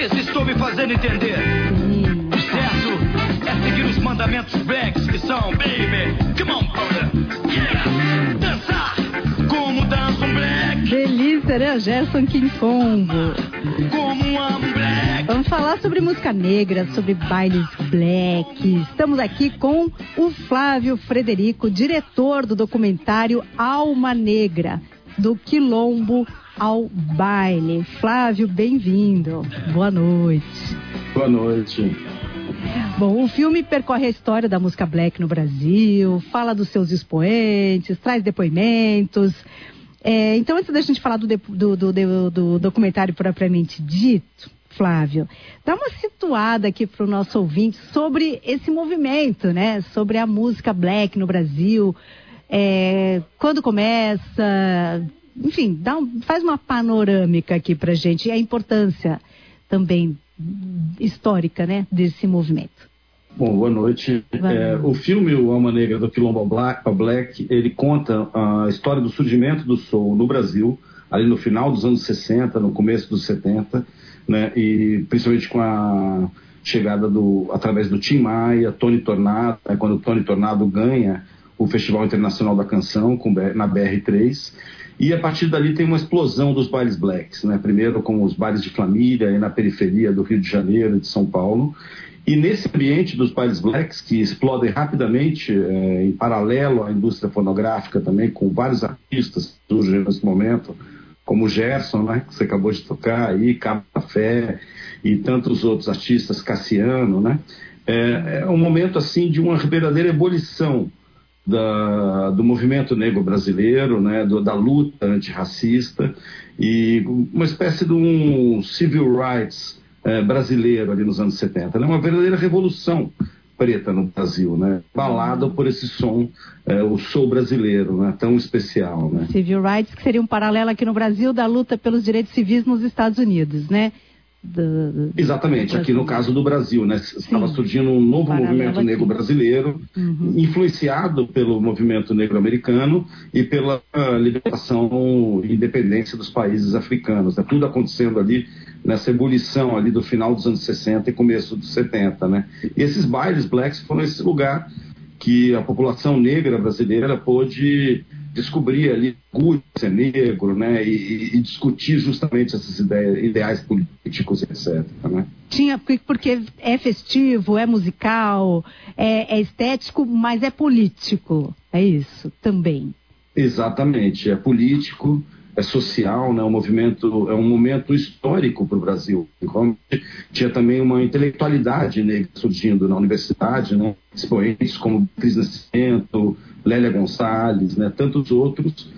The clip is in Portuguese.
sei se estou me fazendo entender. O certo é seguir os mandamentos blacks que são, baby, come on, brother, yeah, dançar como dança um black. Delícia, né? Gerson King Combo. Como um black. Vamos falar sobre música negra, sobre bailes black. Estamos aqui com o Flávio Frederico, diretor do documentário Alma Negra, do quilombo ao baile. Flávio, bem-vindo. Boa noite. Boa noite. Bom, o filme percorre a história da música black no Brasil, fala dos seus expoentes, traz depoimentos. Então, antes da gente falar do documentário propriamente dito, Flávio, dá uma situada aqui para o nosso ouvinte sobre esse movimento, né? Sobre a música black no Brasil, quando começa, enfim, faz uma panorâmica aqui para a gente e a importância também histórica, né, desse movimento. Bom, boa noite. O filme O Alma Negra do Quilombo ao Black, ele conta a história do surgimento do soul no Brasil, ali no final dos anos 60, no começo dos 70, né, e principalmente com a chegada através do Tim Maia, Tony Tornado, quando o Tony Tornado ganha o Festival Internacional da Canção na BR3, e a partir dali tem uma explosão dos bailes blacks, né? Primeiro com os bailes de família e na periferia do Rio de Janeiro e de São Paulo, e nesse ambiente dos bailes blacks, que explodem rapidamente, em paralelo à indústria fonográfica também, com vários artistas que surgem nesse momento, como o Gerson, né, que você acabou de tocar aí, Cabo Café e tantos outros artistas, Cassiano, né? É um momento assim de uma verdadeira ebulição do movimento negro brasileiro, né, da luta antirracista e uma espécie de um civil rights brasileiro ali nos anos 70. É uma verdadeira revolução preta no Brasil, né, balada por esse som, o soul brasileiro, né, tão especial, né. Civil rights, que seria um paralelo aqui no Brasil da luta pelos direitos civis nos Estados Unidos, né? Exatamente, aqui no caso do Brasil, né? Estava surgindo um novo movimento negro brasileiro, influenciado pelo movimento negro americano e pela libertação e independência dos países africanos, né? Tudo acontecendo ali nessa ebulição ali do final dos anos 60 e começo dos 70, né? E esses bailes blacks foram esse lugar que a população negra brasileira pôde descobrir ali orgulho de ser negro, né, e discutir justamente esses ideais políticos, etc. Né? Porque é festivo, é musical, é estético, mas é político, é isso também. Exatamente, é político, é social, né, é um momento histórico para o Brasil. Tinha também uma intelectualidade negra surgindo na universidade, né, expoentes como Cris Nascimento, Lélia Gonçalves, né, tantos outros